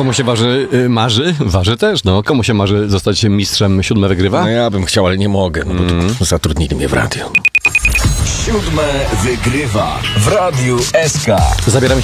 komu się marzy? Waży też, no. Komu się marzy zostać mistrzem? 7 wygrywa? No ja bym chciał, ale nie mogę, no bo tu zatrudnili mnie w radiu. 7 wygrywa w Radiu SK. Zabieramy